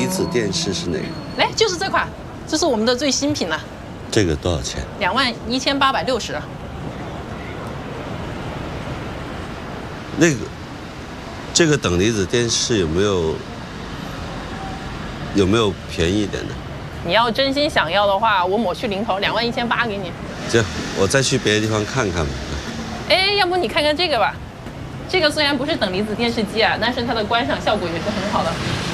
子电视是哪个？ 来，就是这款，这是我们的最新品了。 这个多少钱 21860。 那个，这个等离子电视有没有便宜一点的？ 你要真心想要的话，我抹去零头，21800给你。 这我再去别的地方看看吧。 哎，要不你看看这个吧。这个虽然不是等离子电视机啊，但是它的观赏效果也是很好的。